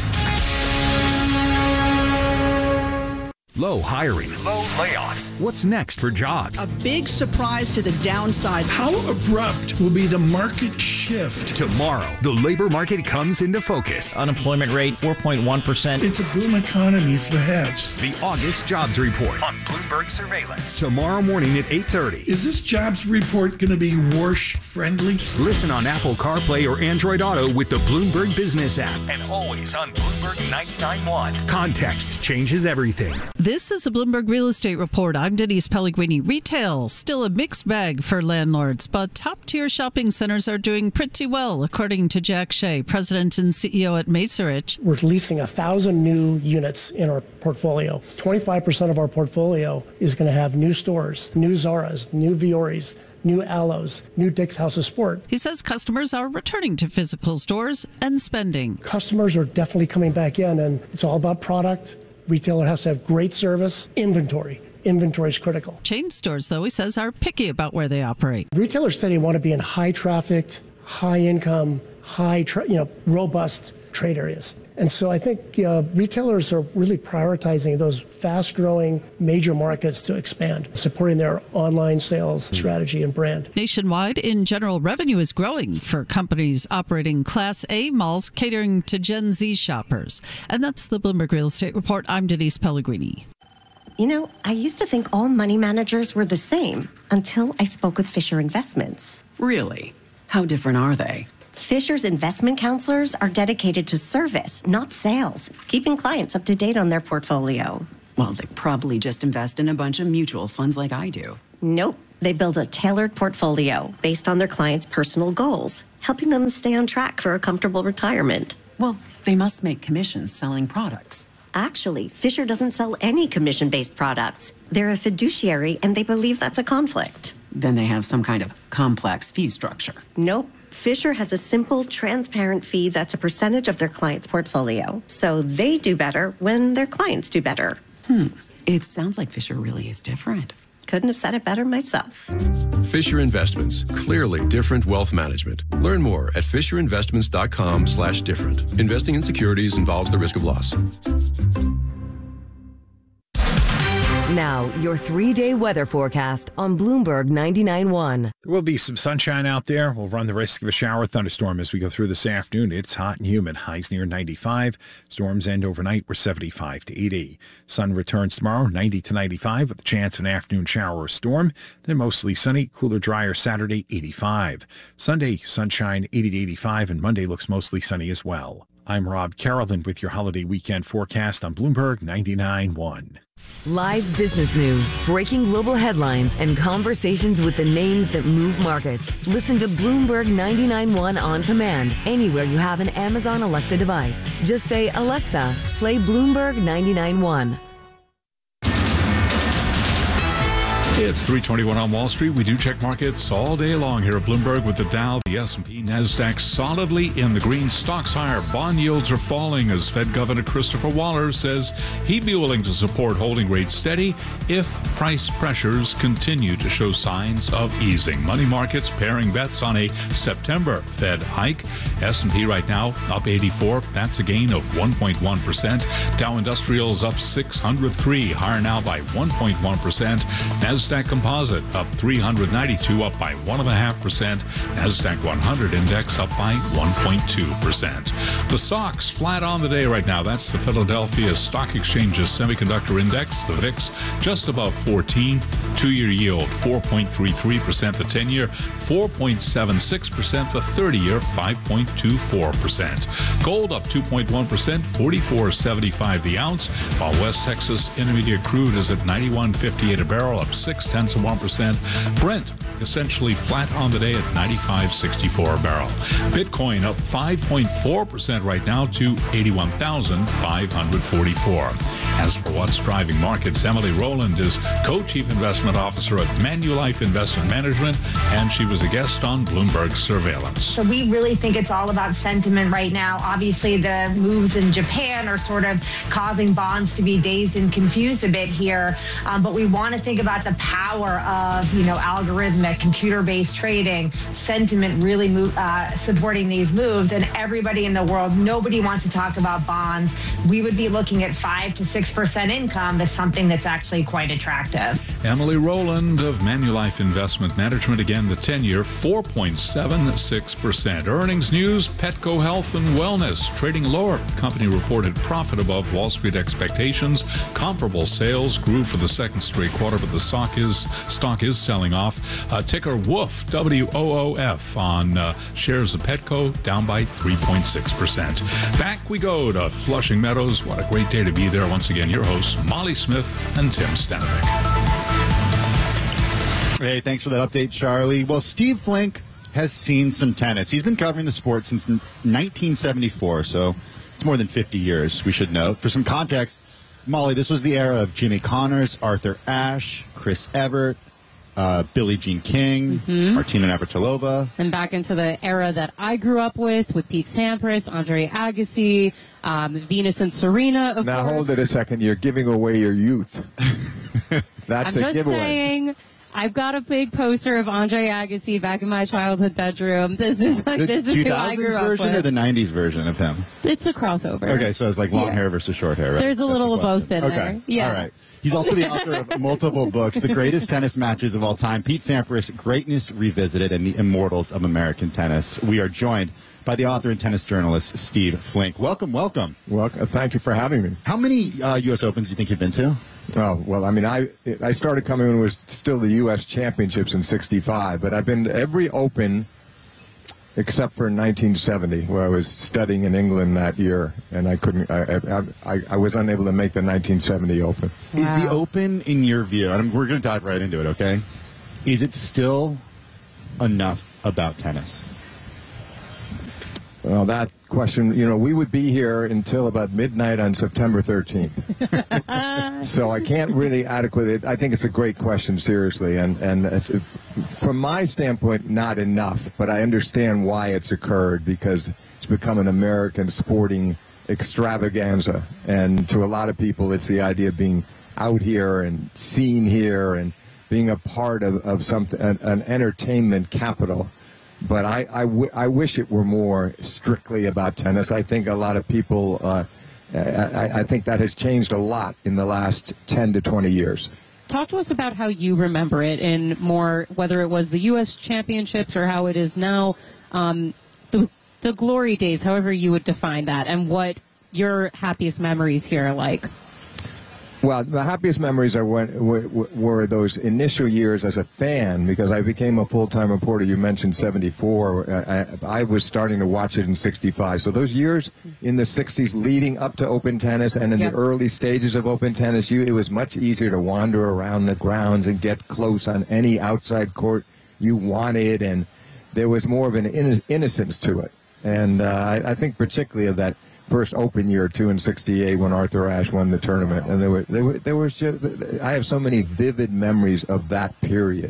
Low hiring. Low layoffs. What's next for jobs? A big surprise to the downside. How abrupt will be the market shift? Tomorrow, the labor market comes into focus. Unemployment rate, 4.1%. It's a boom economy for the heads. The August Jobs Report on Bloomberg Surveillance. Tomorrow morning at 8:30. Is this jobs report going to be Warsh-friendly? Listen on Apple CarPlay or Android Auto with the Bloomberg Business app. And always on Bloomberg 99.1. Context changes everything. This is a Bloomberg Real Estate Report. I'm Denise Pellegrini. Retail, still a mixed bag for landlords, but top-tier shopping centers are doing pretty well, according to Jack Shea, president and CEO at Macerich. We're leasing 1,000 new units in our portfolio. 25% of our portfolio is going to have new stores, new Zaras, new Vioris, new Aloes, new Dick's House of Sport. He says customers are returning to physical stores and spending. Customers are definitely coming back in, and it's all about product. Retailer has to have great service, inventory. inventory is critical. Chain stores, though, he says, are picky about where they operate. Retailers today want to be in high trafficked, high income, robust trade areas. And so I think retailers are really prioritizing those fast-growing major markets to expand, supporting their online sales strategy and brand. Nationwide, in general, revenue is growing for companies operating Class A malls catering to Gen Z shoppers. And that's the Bloomberg Real Estate Report. I'm Denise Pellegrini. You know, I used to think all money managers were the same until I spoke with Fisher Investments. Really? How different are they? Fisher's investment counselors are dedicated to service, not sales, keeping clients up to date on their portfolio. Well, they probably just invest in a bunch of mutual funds like I do. Nope. They build a tailored portfolio based on their clients' personal goals, helping them stay on track for a comfortable retirement. Well, they must make commissions selling products. Actually, Fisher doesn't sell any commission-based products. They're a fiduciary, and they believe that's a conflict. Then they have some kind of complex fee structure. Nope. Fisher has a simple, transparent fee that's a percentage of their client's portfolio. So they do better when their clients do better. It sounds like Fisher really is different. Couldn't have said it better myself. Fisher Investments. Clearly different wealth management. Learn more at fisherinvestments.com/different. Investing in securities involves the risk of loss. Now, your 3-day weather forecast on Bloomberg 99.1. There will be some sunshine out there. We'll run the risk of a shower thunderstorm as we go through this afternoon. It's hot and humid. Highs near 95. Storms end overnight. We're 75 to 80. Sun returns tomorrow, 90 to 95, with a chance of an afternoon shower or storm. Then mostly sunny, cooler, drier Saturday, 85. Sunday, sunshine, 80 to 85, and Monday looks mostly sunny as well. I'm Rob Carolyn with your holiday weekend forecast on Bloomberg 99.1. Live business news, breaking global headlines, and conversations with the names that move markets. Listen to Bloomberg 99.1 on command anywhere you have an Amazon Alexa device. Just say, Alexa, play Bloomberg 99.1. It's 3:21 on Wall Street. We do check markets all day long here at Bloomberg with the Dow, the S&P, NASDAQ solidly in the green. Stocks higher. Bond yields are falling as Fed Governor Christopher Waller says he'd be willing to support holding rates steady if price pressures continue to show signs of easing. Money markets pairing bets on a September Fed hike. S&P right now up 84. That's a gain of 1.1%. Dow Industrials up 603, higher now by 1.1%. NASDAQ Composite up 392, up by 1.5%. NASDAQ 100 index up by 1.2%. The SOX flat on the day right now. That's the Philadelphia Stock Exchange's Semiconductor Index. The VIX just above 14. 2-year yield 4.33%. The 10-year 4.76%. The 30-year 5.24%. Gold up 2.1%. 44.75 the ounce. While West Texas Intermediate crude is at 91.58 a barrel, up 0.6%. Brent essentially flat on the day at 95.64 a barrel. Bitcoin up 5.4% right now to 81,544. As for what's driving markets, Emily Rowland is co-chief investment officer at Manulife Investment Management, and she was a guest on Bloomberg Surveillance. So we really think it's all about sentiment right now. Obviously, the moves in Japan are sort of causing bonds to be dazed and confused a bit here, but we want to think about the power of, algorithmic computer-based trading, sentiment really supporting these moves, and everybody in the world, nobody wants to talk about bonds. We would be looking at 5 to 6% income as something that's actually quite attractive. Emily Rowland of Manulife Investment Management, again, the 10-year 4.76%. Earnings news, Petco Health and Wellness trading lower. Company reported profit above Wall Street expectations. Comparable sales grew for the second straight quarter, but the stock is selling off. Ticker WOOF, WOOF, on shares of Petco, down by 3.6%. Back we go to Flushing Meadows. What a great day to be there. Once again, your hosts, Molly Smith and Tim Stenavik. Hey, thanks for that update, Charlie. Well, Steve Flink has seen some tennis. He's been covering the sport since 1974, so it's more than 50 years, we should note. For some context, Molly, this was the era of Jimmy Connors, Arthur Ashe, Chris Evert, Billie Jean King, Martina Navratilova. And back into the era that I grew up with Pete Sampras, Andre Agassi, Venus and Serena, of course. Now, hold it a second. You're giving away your youth. That's I'm a just giveaway. saying, I've got a big poster of Andre Agassi back in my childhood bedroom. This is who I grew up version with. or the 90s version of him? It's a crossover. Okay, so it's like long hair versus short hair, right? There's a little of both in okay. there. Yeah. All right. He's also the author of multiple books, The Greatest Tennis Matches of All Time, Pete Sampras, Greatness Revisited, and The Immortals of American Tennis. We are joined by the author and tennis journalist, Steve Flink. Welcome. Thank you for having me. How many U.S. Opens do you think you've been to? Oh, well, I mean, I started coming when it was still the U.S. Championships in '65, but I've been to every Open except for 1970, where I was studying in England that year, and I was unable to make the 1970 Open. Wow. Is the Open, in your view, and we're going to dive right into it, okay? Is it still enough about tennis? Well, that question, we would be here until about midnight on September 13th. So I can't really adequately, I think it's a great question, seriously. And from my standpoint, not enough, but I understand why it's occurred, because it's become an American sporting extravaganza. And to a lot of people, it's the idea of being out here and seen here and being a part of something, an entertainment capital. But I wish it were more strictly about tennis. I think a lot of people, I think that has changed a lot in the last 10 to 20 years. Talk to us about how you remember it, in more, whether it was the U.S. Championships or how it is now, the glory days, however you would define that, and what your happiest memories here are like. Well, the happiest memories were those initial years as a fan, because I became a full-time reporter. You mentioned 74. I was starting to watch it in 65. So those years in the 60s leading up to Open Tennis and in the early stages of Open Tennis, it was much easier to wander around the grounds and get close on any outside court you wanted, and there was more of an innocence to it. And I think particularly of that first Open year or two in '68 when Arthur Ashe won the tournament, and there was just, I have so many vivid memories of that period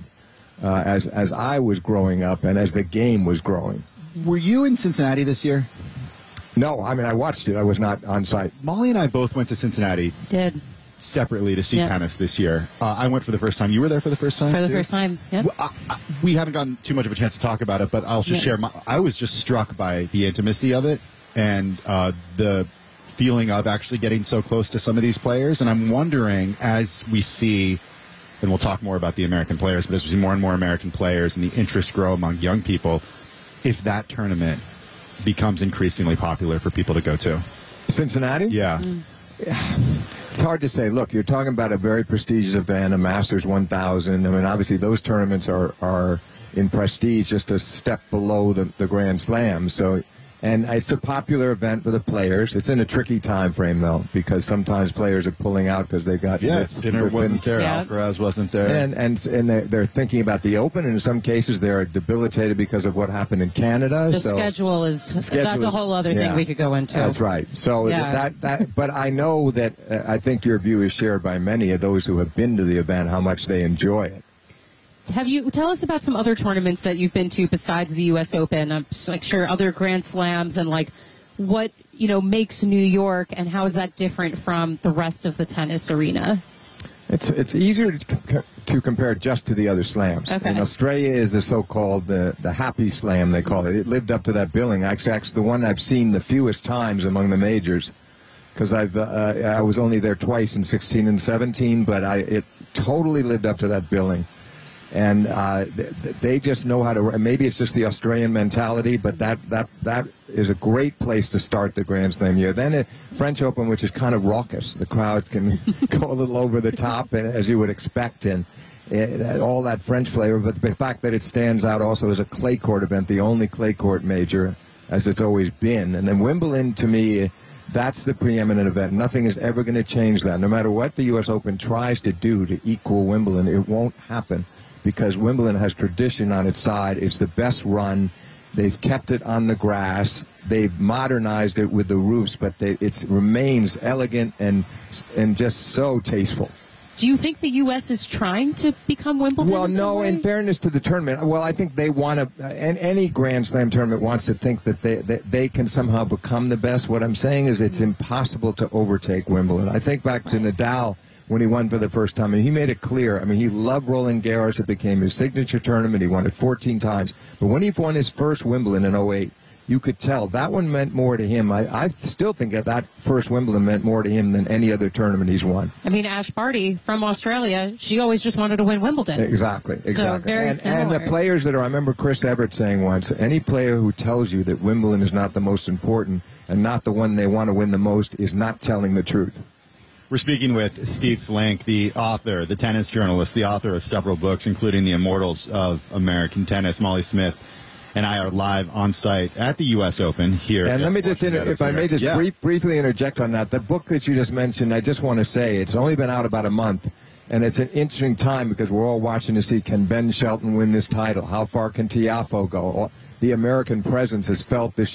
as I was growing up and as the game was growing. Were you in Cincinnati this year? No, I mean, I watched it. I was not on site. Molly and I both went to Cincinnati. Did. Separately to see tennis this year. I went for the first time. You were there for the first time? For the first time, yeah. We haven't gotten too much of a chance to talk about it, but I'll just share. I was just struck by the intimacy of it and the feeling of actually getting so close to some of these players. And I'm wondering, as we see, and we'll talk more about the American players, but as we see more and more American players and the interest grow among young people, if that tournament becomes increasingly popular for people to go to. Cincinnati? Yeah. It's hard to say. Look, you're talking about a very prestigious event, a Masters 1000. I mean, obviously those tournaments are in prestige just a step below the Grand Slam. So, and it's a popular event for the players. It's in a tricky time frame, though, because sometimes players are pulling out because they've got... Sinner wasn't there, Alcaraz wasn't there. And they're thinking about the Open, and in some cases they're debilitated because of what happened in Canada. The schedule is... That's a whole other thing we could go into. That's right. So but I know that I think your view is shared by many of those who have been to the event, how much they enjoy it. Tell us about some other tournaments that you've been to besides the U.S. Open? I'm sure other Grand Slams, and what makes New York, and how is that different from the rest of the tennis arena? It's easier to compare just to the other slams. Okay. And Australia is the so-called the happy slam, they call it. It lived up to that billing. Actually, the one I've seen the fewest times among the majors, because I was only there twice in 16 and 17, but it totally lived up to that billing. And they just know how to. Maybe it's just the Australian mentality, but that is a great place to start the Grand Slam year. Then French Open, which is kind of raucous, the crowds can go a little over the top, and as you would expect, and all that French flavor. But the fact that it stands out also as a clay court event, the only clay court major, as it's always been. And then Wimbledon, to me, that's the preeminent event. Nothing is ever going to change that. No matter what the U.S. Open tries to do to equal Wimbledon, it won't happen, because Wimbledon has tradition on its side. It's the best run. They've kept it on the grass. They've modernized it with the roofs, but it remains elegant and just so tasteful. Do you think the U.S. is trying to become Wimbledon? Well, no, in fairness to the tournament. Well, I think they want to, and any Grand Slam tournament wants to think that they can somehow become the best. What I'm saying is it's impossible to overtake Wimbledon. I think back to Nadal when he won for the first time. And he made it clear. I mean, he loved Roland Garros. It became his signature tournament. He won it 14 times. But when he won his first Wimbledon in 2008, you could tell that one meant more to him. I still think that first Wimbledon meant more to him than any other tournament he's won. I mean, Ash Barty from Australia, she always just wanted to win Wimbledon. Exactly. So very similar. And the players that are, I remember Chris Evert saying once, any player who tells you that Wimbledon is not the most important and not the one they want to win the most is not telling the truth. We're speaking with Steve Flink, the author, the tennis journalist, the author of several books, including The Immortals of American Tennis. Molly Smith and I are live on site at the U.S. Open here. And let me just, if I may just briefly interject on that. The book that you just mentioned, I just want to say, it's only been out about a month. And it's an interesting time because we're all watching to see, can Ben Shelton win this title? How far can Tiafoe go? The American presence is felt this